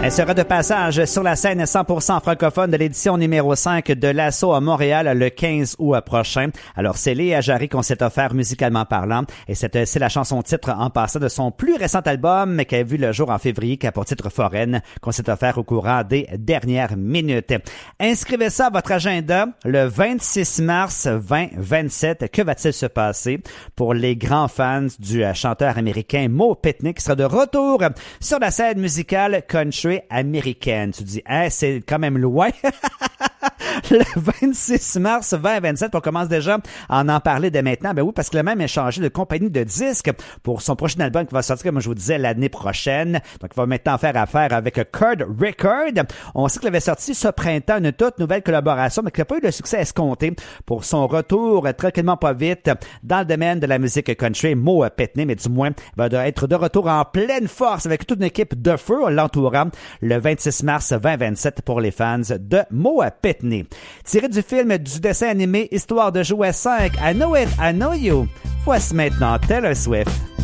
Elle sera de passage sur la scène 100% francophone de l'édition numéro 5 de l'Assaut à Montréal le 15 août prochain. Alors, c'est Léa Jarry qu'on s'est offert musicalement parlant. Et c'est la chanson titre en passant de son plus récent album qui a vu le jour en février, qui a pour titre Foraine, qu'on s'est offert au courant des dernières minutes. Inscrivez ça à votre agenda le 26 mars 2027. Que va-t-il se passer pour les grands fans du chanteur américain Mo Pitney qui sera de retour sur la scène musicale country américaine. Tu dis, hein, c'est quand même loin. Le 26 mars 2027, on commence déjà à en parler dès maintenant. Ben oui, parce que le même a changé de compagnie de disques pour son prochain album qui va sortir, comme je vous disais, l'année prochaine. Donc, il va maintenant faire affaire avec Curd Record. On sait qu'il avait sorti ce printemps une toute nouvelle collaboration, mais qui n'a pas eu le succès escompté pour son retour tranquillement pas vite dans le domaine de la musique country. Mo Pitney, mais du moins, va être de retour en pleine force avec toute une équipe de feu l'entourant le 26 mars 2027 pour les fans de Mo Pitney. Tiré du film du dessin animé Histoire de jouets 5, I Know It, I Know You. Voici maintenant Taylor Swift.